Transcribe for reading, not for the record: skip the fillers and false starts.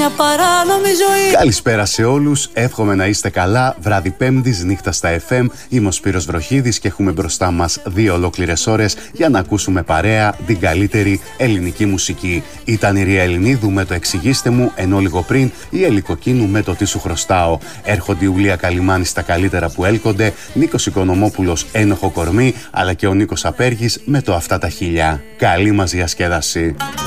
μια παράνομη ζωή. Καλησπέρα σε όλους, εύχομαι να είστε καλά. Βράδυ Πέμπτης, νύχτα στα FM. Είμαι ο Σπύρος Βροχίδης και έχουμε μπροστά μας 2 ολόκληρες ώρες για να ακούσουμε παρέα την καλύτερη ελληνική μουσική. Ήταν η Ρία Ελληνίδου με το «Εξηγήστε μου», ενώ λίγο πριν η Έλλη Κοκκίνου με το «Τι σου χρωστάω». Έρχονται η Ουλία Καλιμάνη στα καλύτερα που έλκονται, Νίκος Οικονομόπουλος «Ένοχο κορμί», αλλά και ο Νίκος Απέργης με το «Αυτά τα χίλια». Καλή μας διασκέδαση.